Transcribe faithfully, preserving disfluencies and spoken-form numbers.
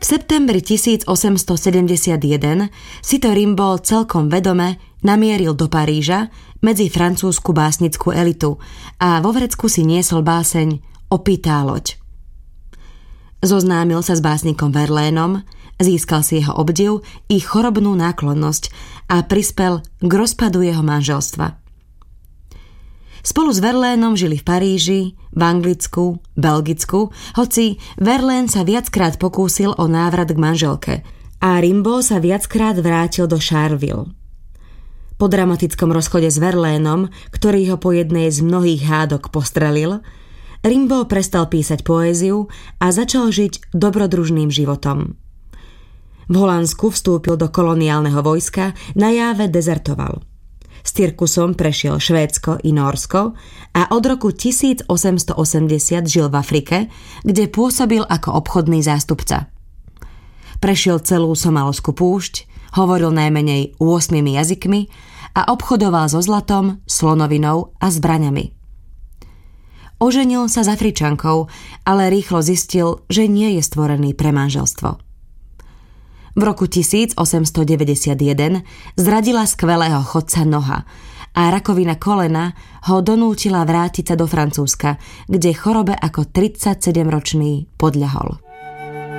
V septembri tisícosemstosedemdesiatjeden si to Rimbaud celkom vedome namieril do Paríža medzi francúzsku básnickú elitu a vo vrecku si niesol báseň Opitá loď. Zoznámil sa s básnikom Verlaineom, získal si jeho obdiv i chorobnú náklonnosť a prispel k rozpadu jeho manželstva. Spolu s Verlaineom žili v Paríži, v Anglicku, Belgicku, hoci Verlaine sa viackrát pokúsil o návrat k manželke a Rimbaud sa viackrát vrátil do Charleville. Po dramatickom rozchode s Verlaineom, ktorý ho po jednej z mnohých hádok postrelil, Rimbaud prestal písať poéziu a začal žiť dobrodružným životom. V Holandsku vstúpil do koloniálneho vojska, na Jáve dezertoval. S cirkusom prešiel Švédsko i Nórsko a od roku tisícosemstoosemdesiat žil v Afrike, kde pôsobil ako obchodný zástupca. Prešiel celú Somalskú púšť, hovoril najmenej ôsmimi jazykmi a obchodoval so zlatom, slonovinou a zbraňami. Oženil sa s Afričankou, ale rýchlo zistil, že nie je stvorený pre manželstvo. V roku tisícosemstodeväťdesiatjeden zradila skvelého chodca noha a rakovina kolena ho donútila vrátiť sa do Francúzska, kde chorobe ako tridsaťsedemročný podľahol.